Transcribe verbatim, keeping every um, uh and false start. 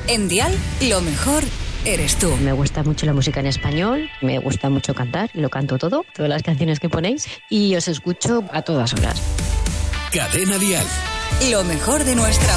En Dial, lo mejor eres tú. Me gusta mucho la música en español, me gusta mucho cantar, lo canto todo, todas las canciones que ponéis, y os escucho a todas horas. Cadena Dial. Lo mejor de nuestra